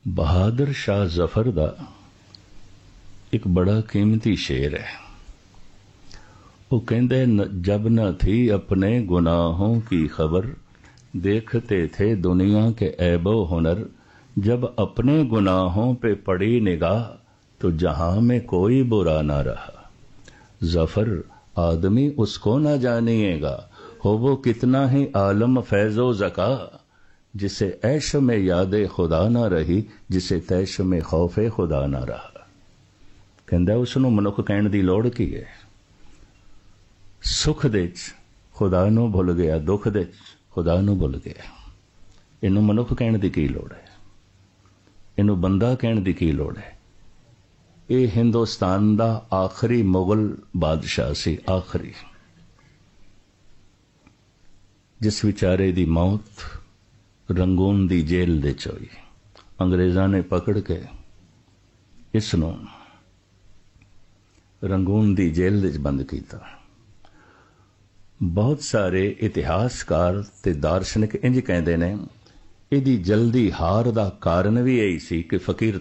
बहादुर शाह जफर दा एक बड़ा कीमती शेर है। वो कहते जब न थी अपने गुनाहों की खबर, देखते थे दुनिया के ऐबो हुनर। जब अपने गुनाहों पे पड़ी निगाह, तो जहां में कोई बुरा ना रहा। जफर आदमी उसको ना जानिएगा, हो वो कितना ही आलम फैजो जका। जिसे ऐश में यादे खुदा ना रही, जिसे तैश में खौफे खुदा ना रहा। कहंदा उसनूं मनुख कहण दी लोड़ की है। सुख दे खुदा नूं भुल गया, दुख दे खुदा नूं भुल गया। इनू मनुख कहण दी की लोड़ है, इनू बंदा कहण दी की लोड़ है। ये हिंदुस्तान दा आखिरी मुगल बादशाह सी, आखिरी, जिस विचारे दी मौत रंगून दी जेल दे चोई। अंग्रेज़ां ने पकड़ के इसनूं रंगून दी जेल दे बंद कीता। बहुत सारे इतिहासकार ते दार्शनिक इंज कहते ने, इहदी जल्दी हार दा कारण भी यही सी कि फकीर